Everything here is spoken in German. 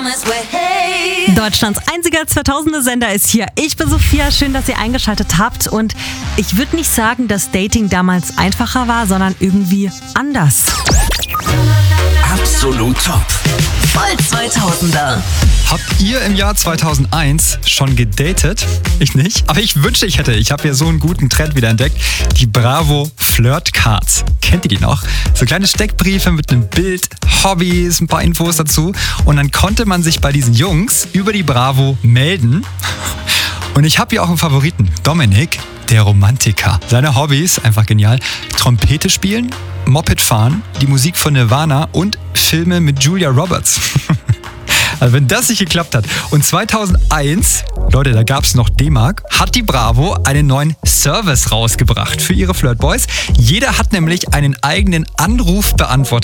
Deutschlands einziger 2000er-Sender ist hier. Ich bin Sophia, schön, dass ihr eingeschaltet habt. Und ich würde nicht sagen, dass Dating damals einfacher war, sondern irgendwie anders. Absolut Top. Voll 2000er. Habt ihr im Jahr 2001 schon gedatet? Ich nicht, aber ich wünschte, ich hätte. Ich habe hier so einen guten Trend wieder entdeckt. Die Bravo Flirt Cards. Kennt ihr die noch? So kleine Steckbriefe mit einem Bild, Hobbys, ein paar Infos dazu. Und dann konnte man sich bei diesen Jungs über die Bravo melden. Und ich habe hier auch einen Favoriten. Dominik, der Romantiker. Seine Hobbys, einfach genial. Trompete spielen, Moped fahren, die Musik von Nirvana und Filme mit Julia Roberts. Also wenn das nicht geklappt hat. Und 2001, Leute, da gab es noch D-Mark, hat die Bravo einen neuen Service rausgebracht für ihre Flirtboys. Jeder hat nämlich einen eigenen Anrufbeantworter